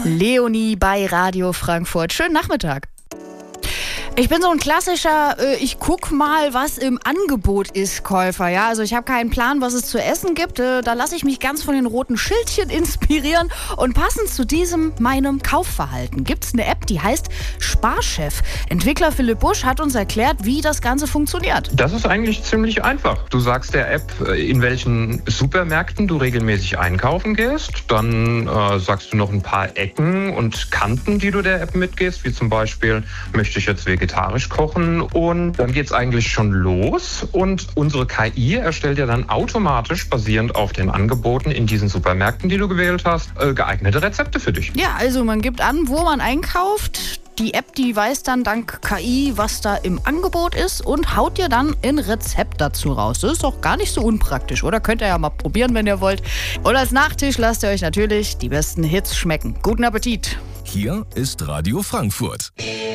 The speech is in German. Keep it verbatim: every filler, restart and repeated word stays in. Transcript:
Leonie bei Radio Frankfurt. Schönen Nachmittag. Ich bin so ein klassischer, äh, ich guck mal, was im Angebot ist, Käufer. Ja, also ich habe keinen Plan, was es zu essen gibt. Äh, da lasse ich mich ganz von den roten Schildchen inspirieren. Und passend zu diesem meinem Kaufverhalten gibt es eine App, die heißt Sparchef. Entwickler Philipp Busch hat uns erklärt, wie das Ganze funktioniert. Das ist eigentlich ziemlich einfach. Du sagst der App, in welchen Supermärkten du regelmäßig einkaufen gehst. Dann äh, sagst du noch ein paar Ecken und Kanten, die du der App mitgehst, wie zum Beispiel, möchte ich jetzt vegetarisch vegetarisch kochen, und dann geht's eigentlich schon los, und unsere K I erstellt ja dann automatisch, basierend auf den Angeboten in diesen Supermärkten, die du gewählt hast, äh, geeignete Rezepte für dich. Ja, also man gibt an, wo man einkauft. Die App, die weiß dann dank K I, was da im Angebot ist, und haut dir dann ein Rezept dazu raus. Das ist doch gar nicht so unpraktisch, oder? Könnt ihr ja mal probieren, wenn ihr wollt. Und als Nachtisch lasst ihr euch natürlich die besten Hits schmecken. Guten Appetit! Hier ist Radio Frankfurt.